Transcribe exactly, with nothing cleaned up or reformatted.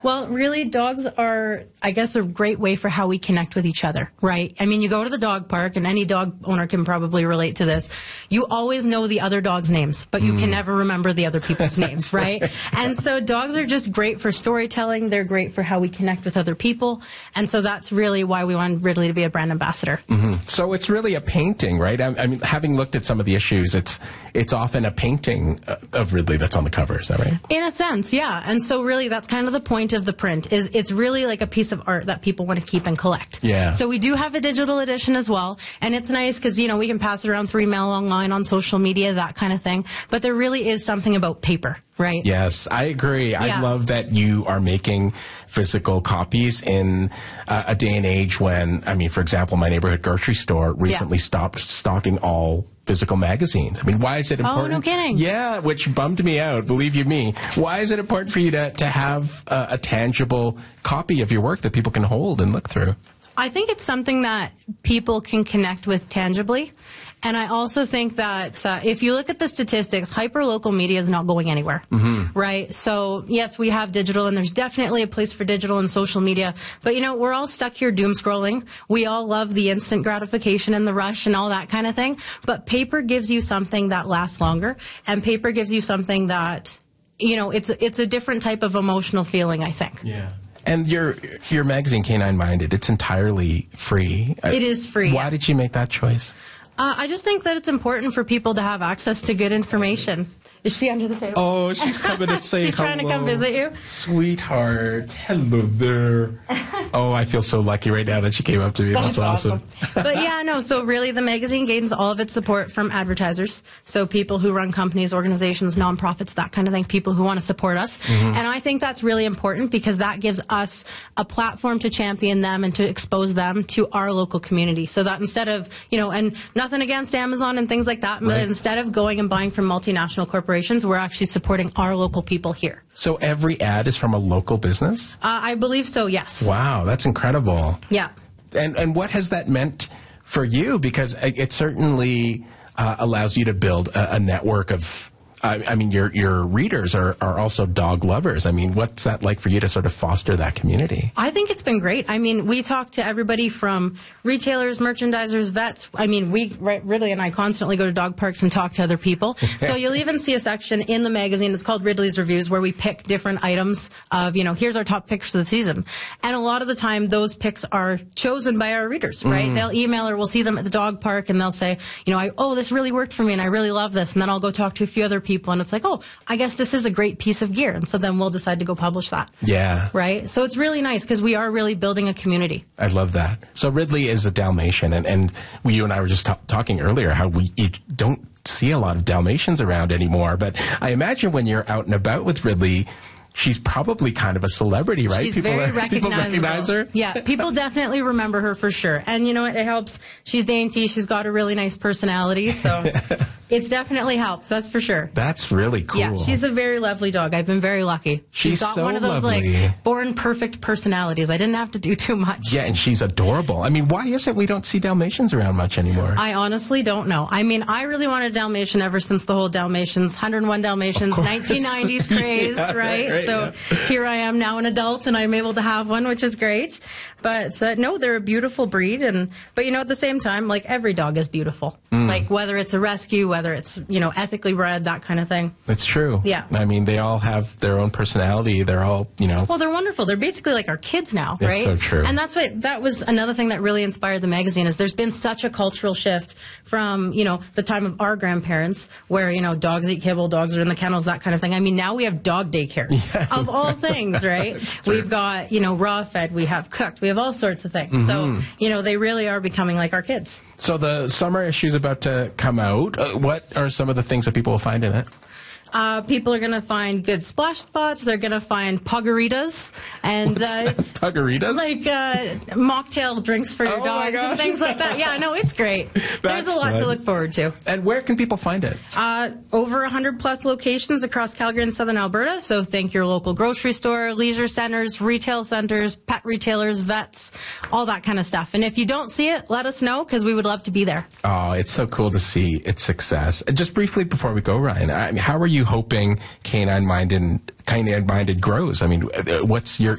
Well, really, dogs are, I guess, a great way for how we connect with each other, right? I mean, you go to the dog park, and any dog owner can probably relate to this. You always know the other dog's names, but you mm. can never remember the other people's names, right? right? And so dogs are just great for storytelling. They're great for how we connect with other people. And so that's really why we wanted Ridley to be a brand ambassador. Mm-hmm. So it's really a painting, right? I, I mean, having looked at some of the issues, it's it's often a painting of Ridley that's on the cover. Is that right? In a sense, yeah. And so really, that's kind of the point of the print, is it's really like a piece of art that people want to keep and collect. Yeah. So we do have a digital edition as well, and it's nice because, you know, we can pass it around through email, online, on social media, that kind of thing. But there really is something about paper, right? Yes, I agree. Yeah. I love that you are making physical copies in uh, a day and age when, I mean, for example, my neighborhood grocery store recently yeah. stopped stocking all physical magazines. I mean, why is it important? Oh, no kidding. Yeah, which bummed me out, believe you me. Why is it important for you to, to have a, a tangible copy of your work that people can hold and look through? I think it's something that people can connect with tangibly. And I also think that uh, if you look at the statistics, hyper-local media is not going anywhere, mm-hmm. right? So, yes, we have digital, and there's definitely a place for digital and social media. But, you know, we're all stuck here doom scrolling. We all love the instant gratification and the rush and all that kind of thing. But paper gives you something that lasts longer, and paper gives you something that, you know, it's it's a different type of emotional feeling, I think. Yeah. And your your magazine, Canine Minded, it's entirely free. It is free. Why yeah. did you make that choice? Uh, I just think that it's important for people to have access to good information. Is she under the table? Oh, she's coming to say she's hello. She's trying to come visit you? Sweetheart. Hello there. Oh, I feel so lucky right now that she came up to me. That's, That's awesome. awesome. But yeah, no, so really the magazine gains all of its support from advertisers. So people who run companies, organizations, nonprofits, that kind of thing, people who want to support us. Mm-hmm. And I think that's really important because that gives us a platform to champion them and to expose them to our local community. So that instead of, you know, and nothing against Amazon and things like that, right. but instead of going and buying from multinational corporations, we're actually supporting our local people here. So every ad is from a local business? Uh, I believe so, yes. Wow, that's incredible. Yeah. And and what has that meant for you? Because it certainly uh, allows you to build a, a network of, I, I mean, your your readers are, are also dog lovers. I mean, what's that like for you to sort of foster that community? I think it's been great. I mean, we talk to everybody from retailers, merchandisers, vets. I mean, we, right, Ridley and I constantly go to dog parks and talk to other people. So you'll even see a section in the magazine that's called Ridley's Reviews where we pick different items of, you know, here's our top picks of the season. And a lot of the time, those picks are chosen by our readers, right? Mm. They'll email or we'll see them at the dog park and they'll say, you know, I, oh, this really worked for me and I really love this. And then I'll go talk to a few other people. People and it's like, oh, I guess this is a great piece of gear. And so then we'll decide to go publish that. Yeah. Right? So it's really nice because we are really building a community. I love that. So Ridley is a Dalmatian. And, and we, you and I were just t- talking earlier how we don't see a lot of Dalmatians around anymore. But I imagine when you're out and about with Ridley, she's probably kind of a celebrity, right? She's people, very are, recognizable. People recognize her? Yeah, people definitely remember her for sure. And you know what? It helps. She's dainty. She's got a really nice personality. So it's definitely helped. That's for sure. That's really cool. Yeah, she's a very lovely dog. I've been very lucky. She's, she's got so one of those lovely. like born perfect personalities. I didn't have to do too much. Yeah, and she's adorable. I mean, why is it we don't see Dalmatians around much anymore? I honestly don't know. I mean, I really wanted a Dalmatian ever since the whole Dalmatians, one oh one Dalmatians, nineteen nineties craze, yeah, right? right so yeah. here I am now an adult and I'm able to have one, which is great. But uh, no, they're a beautiful breed. And but, you know, at the same time, like every dog is beautiful. Mm. Like whether it's a rescue, whether it's, you know, ethically bred, that kind of thing. That's true. Yeah. I mean, they all have their own personality. They're all, you know. Well, they're wonderful. They're basically like our kids now, right? It's so true. And that's what, that was another thing that really inspired the magazine is there's been such a cultural shift from, you know, the time of our grandparents where, you know, dogs eat kibble, dogs are in the kennels, that kind of thing. I mean, now we have dog daycares yeah. of all things, right? We've got, you know, raw fed, we have cooked, we have all sorts of things. Mm-hmm. So, you know, they really are becoming like our kids. So the summer issue is about to come out. Uh, what are some of the things that people will find in it? Uh, people are going to find good splash spots. They're going to find pugaritas and uh, pugaritas, like uh, mocktail drinks for your oh dogs and things like that. Yeah, no, it's great. There's a lot fun. to look forward to. And where can people find it? Uh, over one hundred plus locations across Calgary and Southern Alberta. So think your local grocery store, leisure centers, retail centers, pet retailers, vets, all that kind of stuff. And if you don't see it, let us know because we would love to be there. Oh, it's so cool to see its success. Just briefly before we go, Ryan, I mean, how are you hoping Canine Minded, Canine Minded grows? I mean, what's your